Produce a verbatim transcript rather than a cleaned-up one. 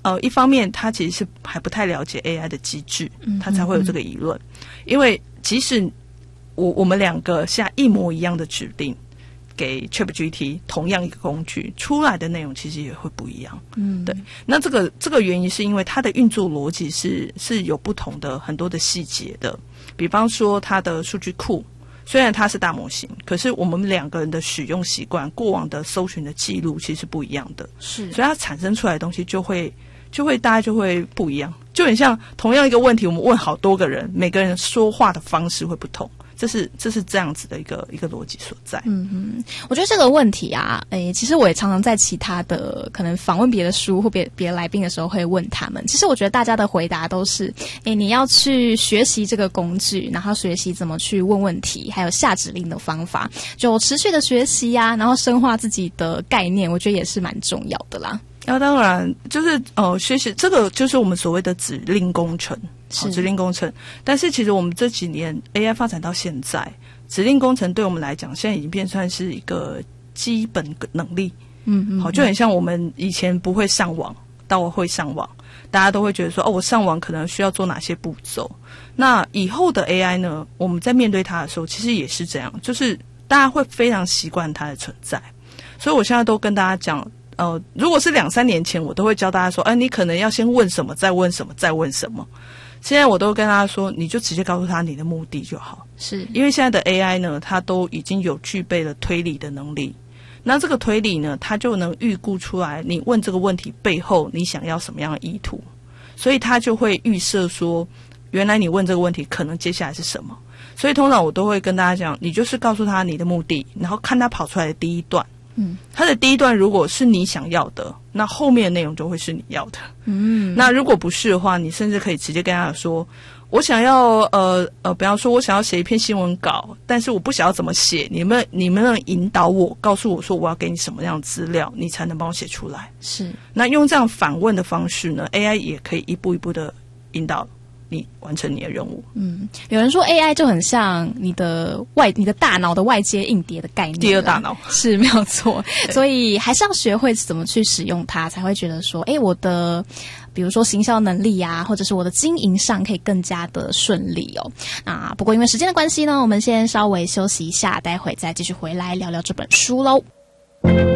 呃，一方面他其实是还不太了解 A I 的机制，他才会有这个疑论。因为即使我我们两个下一模一样的指令给 ChatGPT 同样一个工具，出来的内容其实也会不一样。嗯，对。那这个这个原因是因为它的运作逻辑是是有不同的很多的细节的，比方说它的数据库。虽然它是大模型，可是我们两个人的使用习惯、过往的搜寻的记录其实是不一样的，是，所以它产生出来的东西就会就会大家就会不一样，就很像同样一个问题，我们问好多个人，每个人说话的方式会不同。这是这是这样子的一个一个逻辑所在。嗯嗯，我觉得这个问题啊，诶，其实我也常常在其他的可能访问别的书或别别的来宾的时候会问他们。其实我觉得大家的回答都是，诶，你要去学习这个工具，然后学习怎么去问问题，还有下指令的方法，就持续的学习啊，然后深化自己的概念，我觉得也是蛮重要的啦。 那当然就是呃，学习这个就是我们所谓的指令工程。好，指令工程，但是其实我们这几年 A I 发展到现在，指令工程对我们来讲，现在已经变算是一个基本能力。嗯嗯，好，就很像我们以前不会上网，到我会上网，大家都会觉得说，哦，我上网可能需要做哪些步骤。那以后的 A I 呢，我们在面对它的时候，其实也是这样，就是大家会非常习惯它的存在。所以我现在都跟大家讲，呃，如果是两三年前，我都会教大家说，哎，你可能要先问什么，再问什么，再问什么。现在我都跟他说，你就直接告诉他你的目的就好。是，因为现在的 A I 呢，它都已经有具备了推理的能力。那这个推理呢，它就能预估出来你问这个问题背后你想要什么样的意图，所以它就会预设说，原来你问这个问题可能接下来是什么。所以通常我都会跟大家讲，你就是告诉他你的目的，然后看他跑出来的第一段。嗯，他的第一段如果是你想要的，那后面的内容就会是你要的。嗯，那如果不是的话，你甚至可以直接跟他说，我想要呃呃，比方说我想要写一篇新闻稿，但是我不晓得怎么写，你们你们能引导我，告诉我说我要给你什么样的资料，你才能帮我写出来。是，那用这样反问的方式呢 ，A I 也可以一步一步的引导你完成你的任务。嗯， 有人说 A I 就很像你的外你的大脑的外接硬碟的概念， 第二大脑是没有错，所以还是要学会怎么去使用它，才会觉得说，哎，我的比如说行销能力啊，或者是我的经营上可以更加的顺利哦。那不过因为时间的关系呢，我们先稍微休息一下，待会再继续回来聊聊这本书喽。